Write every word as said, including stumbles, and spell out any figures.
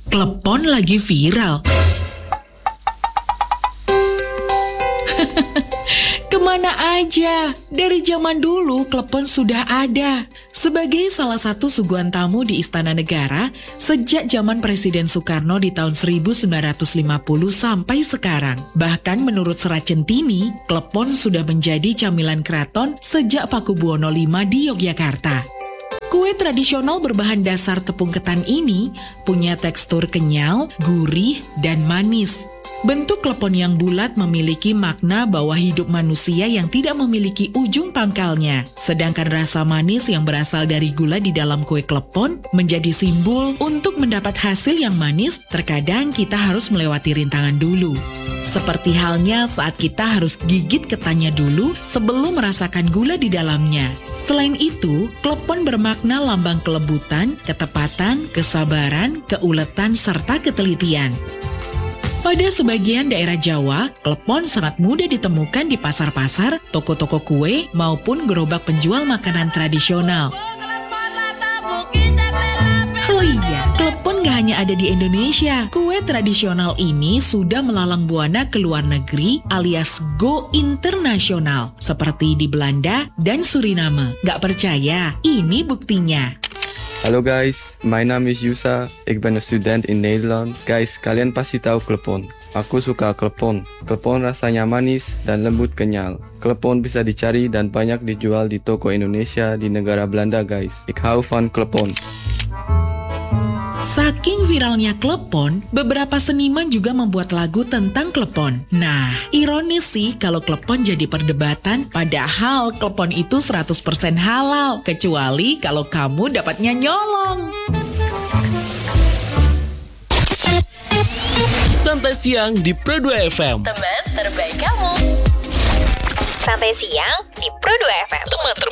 klepon lagi viral. Kemana aja? Dari zaman dulu klepon sudah ada. Sebagai salah satu suguhan tamu di Istana Negara sejak zaman Presiden Soekarno di tahun seribu sembilan ratus lima puluh sampai sekarang. Bahkan menurut Serat Centini, klepon sudah menjadi camilan keraton sejak Pakubuwono lima di Yogyakarta. Kue tradisional berbahan dasar tepung ketan ini punya tekstur kenyal, gurih, dan manis. Bentuk klepon yang bulat memiliki makna bahwa hidup manusia yang tidak memiliki ujung pangkalnya. Sedangkan rasa manis yang berasal dari gula di dalam kue klepon menjadi simbol untuk mendapat hasil yang manis, terkadang kita harus melewati rintangan dulu. Seperti halnya saat kita harus gigit ketannya dulu sebelum merasakan gula di dalamnya. Selain itu, klepon bermakna lambang kelebutan, ketepatan, kesabaran, keuletan, serta ketelitian. Pada sebagian daerah Jawa, klepon sangat mudah ditemukan di pasar-pasar, toko-toko kue, maupun gerobak penjual makanan tradisional. Oh iya, klepon gak hanya ada di Indonesia. Kue tradisional ini sudah melalang buana ke luar negeri alias go internasional, seperti di Belanda dan Suriname. Gak percaya? Ini buktinya. Halo guys, my name is Yusa. Ik ben een student in Nederland. Guys, kalian pasti tahu klepon. Aku suka klepon. Klepon rasanya manis dan lembut kenyal. Klepon bisa dicari dan banyak dijual di toko Indonesia di negara Belanda guys. Ik hou van klepon. Saking viralnya klepon, beberapa seniman juga membuat lagu tentang klepon. Nah, ironis sih kalau klepon jadi perdebatan, padahal klepon itu seratus persen halal, kecuali kalau kamu dapatnya nyolong. Santai Siang di Pro dua F M. Teman terbaik kamu. Santai Siang di Pro dua F M. Teman terbaik.